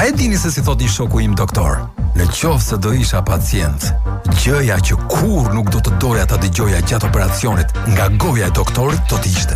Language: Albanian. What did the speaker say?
A e dini se si thot një shoku im doktor? Në qoftë se do isha pacient, gjëja që kur nuk do të doja ta dëgjoja gjatë operacionit nga goja e doktorit do të ishte: